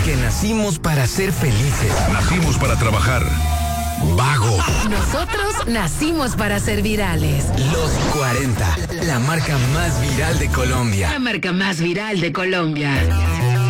Porque nacimos para ser felices. Nacimos para trabajar. Vagos. Nosotros nacimos para ser virales. Los 40, la marca más viral de Colombia. La marca más viral de Colombia.